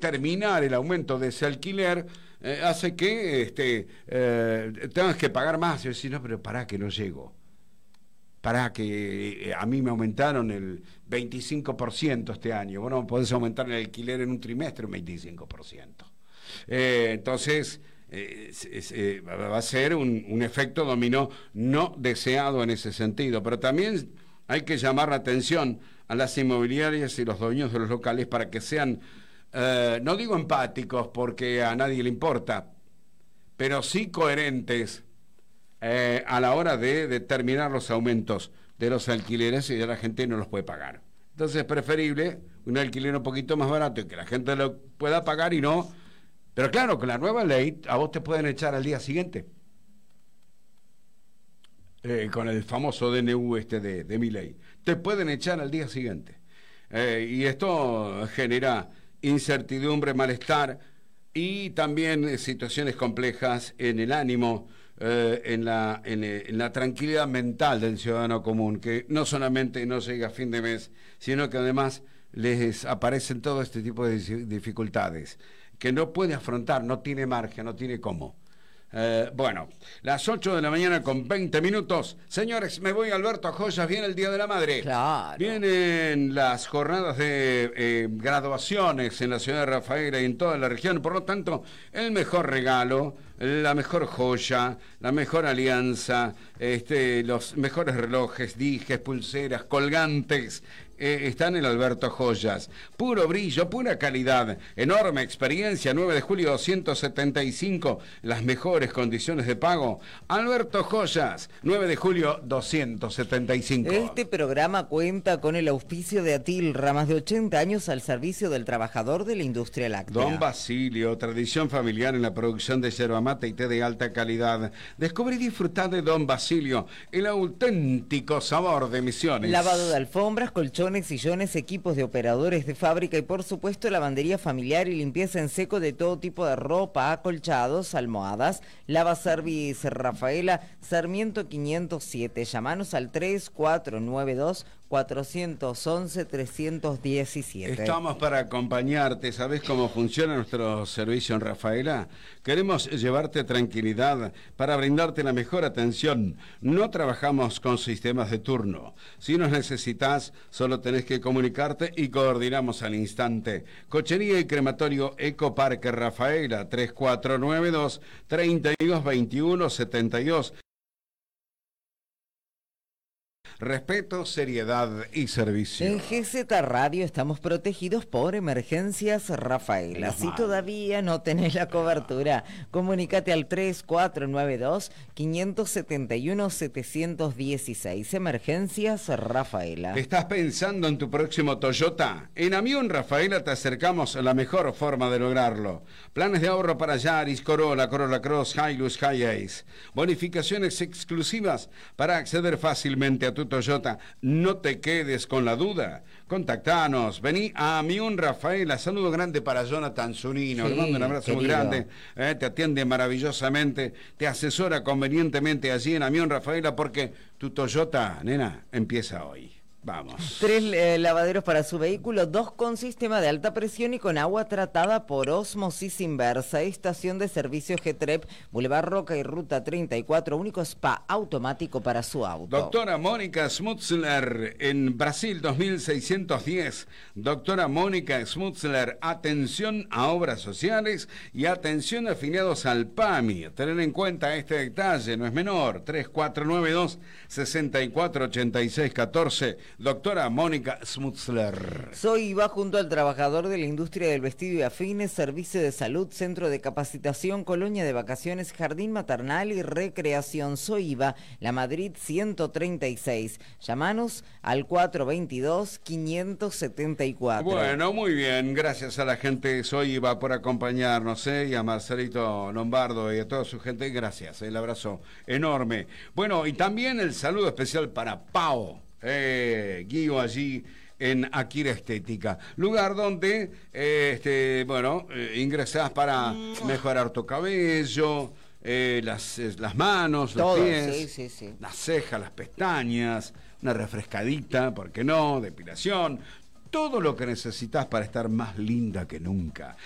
determinar el aumento de ese alquiler hace que tengas que pagar más. Y decir, no, pero pará que no llego. Pará que a mí me aumentaron el 25% este año. Bueno, podés aumentar el alquiler en un trimestre un 25%. Entonces, va a ser un efecto dominó no deseado en ese sentido. Pero también hay que llamar la atención a las inmobiliarias y los dueños de los locales para que sean, no digo empáticos porque a nadie le importa, pero sí coherentes a la hora de determinar los aumentos de los alquileres y ya la gente no los puede pagar. Entonces es preferible un alquiler un poquito más barato y que la gente lo pueda pagar y no. Pero claro, con la nueva ley a vos te pueden echar al día siguiente. Con el famoso DNU de Milei. Te pueden echar al día siguiente. Y esto genera incertidumbre, malestar y también situaciones complejas en el ánimo, en la tranquilidad mental del ciudadano común, que no solamente no llega a fin de mes, sino que además les aparecen todo este tipo de dificultades, que no puede afrontar, no tiene margen, no tiene cómo. Bueno, las 8 de la mañana con 20 minutos. Señores, me voy a Alberto Joyas, viene el Día de la Madre. Claro. Vienen las jornadas de graduaciones en la ciudad de Rafaela y en toda la región. Por lo tanto, el mejor regalo, la mejor joya, la mejor alianza, los mejores relojes, dijes, pulseras, colgantes, están en Alberto Joyas. Puro brillo, pura calidad, enorme experiencia. 9 de julio 275, las mejores condiciones de pago. Alberto Joyas, 9 de julio 275. Este programa cuenta con el auspicio de Atilra, más de 80 años al servicio del trabajador de la industria láctea. Don Basilio, tradición familiar en la producción de yerba mate y té de alta calidad. Descubre y disfruta de Don Basilio, el auténtico sabor de Misiones. Lavado de alfombras, colchones, sillones, equipos de operadores de fábrica y por supuesto lavandería familiar y limpieza en seco de todo tipo de ropa, acolchados, almohadas. Lava Service Rafaela, Sarmiento 507. Llamanos al 3492-411-317. Estamos para acompañarte. ¿Sabés cómo funciona nuestro servicio en Rafaela? Queremos llevarte tranquilidad para brindarte la mejor atención. No trabajamos con sistemas de turno. Si nos necesitas, solo tenés que comunicarte y coordinamos al instante. Cochería y crematorio Ecoparque Rafaela, 3492-3221-72. Respeto, seriedad y servicio. En GZ Radio estamos protegidos por Emergencias Rafaela. Si todavía no tenés la cobertura, comunícate al 3492-571-716. Emergencias Rafaela. ¿Estás pensando en tu próximo Toyota? En Amión Rafaela te acercamos a la mejor forma de lograrlo. Planes de ahorro para Yaris, Corolla, Corolla Cross, Hilux, Hi-Ace. Bonificaciones exclusivas para acceder fácilmente a tu Toyota. No te quedes con la duda. Contactanos, vení a Amión Rafaela. Saludo grande para Jonathan Zunino. Sí, le mando un abrazo muy grande. Te atiende maravillosamente, te asesora convenientemente allí en Amión Rafaela, porque tu Toyota, nena, empieza hoy. Vamos. 3 lavaderos para su vehículo, 2 con sistema de alta presión y con agua tratada por ósmosis inversa. Estación de servicio Getrep, Boulevard Roca y Ruta 34, único spa automático para su auto. Doctora Mónica Smutzler, en Brasil 2610. Doctora Mónica Smutzler, atención a obras sociales y atención a afiliados al PAMI. Tener en cuenta este detalle, no es menor. 3492-648614. Doctora Mónica Smutzler. Soy Iva, junto al trabajador de la industria del vestido y afines, servicio de salud, centro de capacitación, colonia de vacaciones, jardín maternal y recreación. Soy Iva, La Madrid 136. Llámanos al 422-574. Bueno, muy bien. Gracias a la gente de Soy Iva por acompañarnos, y a Marcelito Lombardo y a toda su gente. Gracias, el abrazo enorme. Bueno, y también el saludo especial para Pao. Guío allí en Akira Estética, lugar donde ingresás para mejorar tu cabello, las manos, todo, los pies, sí. las cejas, las pestañas, una refrescadita, ¿por qué no? Depilación, todo lo que necesitas para estar más linda que nunca.